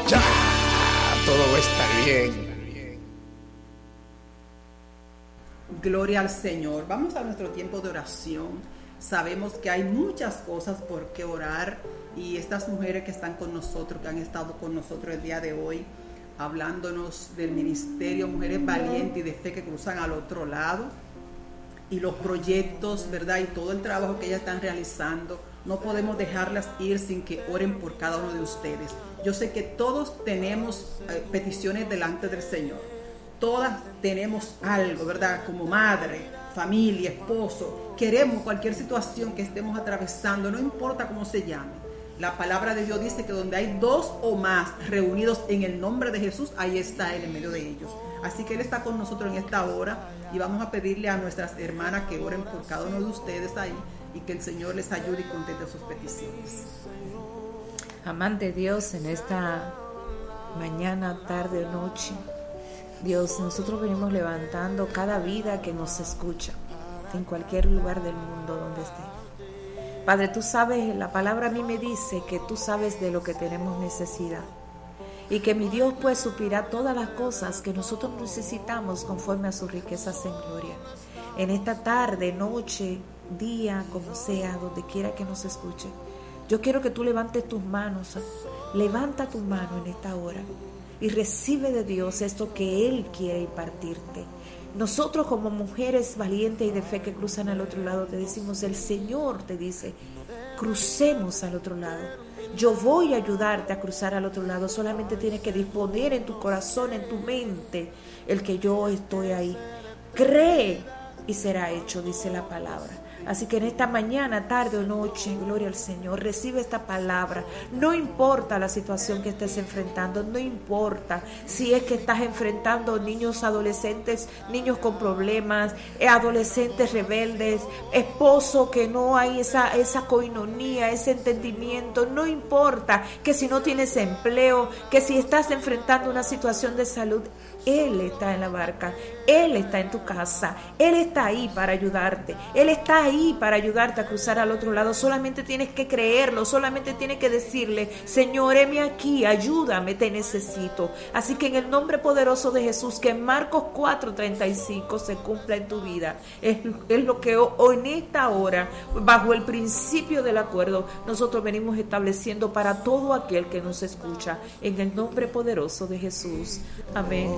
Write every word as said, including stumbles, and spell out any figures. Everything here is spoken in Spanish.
Ya, todo va a estar bien. Gloria al Señor. Vamos a nuestro tiempo de oración. Sabemos que hay muchas cosas por qué orar, y estas mujeres que están con nosotros, que han estado con nosotros el día de hoy, hablándonos del ministerio Mujeres Valientes y de Fe que cruzan al otro lado, y los proyectos, ¿verdad? Y todo el trabajo que ellas están realizando, no podemos dejarlas ir sin que oren por cada uno de ustedes. Yo sé que todos tenemos eh, peticiones delante del Señor. Todas tenemos algo, ¿verdad? Como madre, familia, esposo, queremos cualquier situación que estemos atravesando, no importa cómo se llame. La palabra de Dios dice que donde hay dos o más reunidos en el nombre de Jesús, ahí está Él en medio de ellos. Así que Él está con nosotros en esta hora, y vamos a pedirle a nuestras hermanas que oren por cada uno de ustedes ahí, y que el Señor les ayude y conteste sus peticiones. Amante Dios, en esta mañana, tarde o noche, Dios, nosotros venimos levantando cada vida que nos escucha en cualquier lugar del mundo donde esté. Padre, tú sabes, la palabra a mí me dice que tú sabes de lo que tenemos necesidad, y que mi Dios pues suplirá todas las cosas que nosotros necesitamos conforme a sus riquezas en gloria. En esta tarde, noche, día, como sea, donde quiera que nos escuche, yo quiero que tú levantes tus manos, levanta tu mano en esta hora y recibe de Dios esto que Él quiere impartirte. Nosotros como mujeres valientes y de fe que cruzan al otro lado, te decimos, el Señor te dice, crucemos al otro lado. Yo voy a ayudarte a cruzar al otro lado, solamente tienes que disponer en tu corazón, en tu mente, el que yo estoy ahí. Cree y será hecho, dice la palabra. Así que en esta mañana, tarde o noche, gloria al Señor, recibe esta palabra. No importa la situación que estés enfrentando, no importa si es que estás enfrentando niños adolescentes, niños con problemas, adolescentes rebeldes, esposo que no hay esa, esa coinonía, ese entendimiento. No importa que si no tienes empleo, que si estás enfrentando una situación de salud, Él está en la barca, Él está en tu casa, Él está ahí para ayudarte, Él está ahí para ayudarte a cruzar al otro lado. Solamente tienes que creerlo, solamente tienes que decirle, Señor, heme aquí, ayúdame, te necesito. Así que en el nombre poderoso de Jesús, que Marcos cuatro treinta y cinco se cumpla en tu vida. Es, es lo que en esta hora, bajo el principio del acuerdo, nosotros venimos estableciendo para todo aquel que nos escucha, en el nombre poderoso de Jesús. Amén.